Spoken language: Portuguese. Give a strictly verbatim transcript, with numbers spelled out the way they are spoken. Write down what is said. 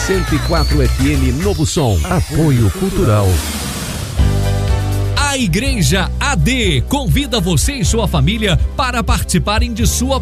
cento e quatro F M Novo Som. Apoio Cultural. A Igreja A D convida você e sua família para participarem de sua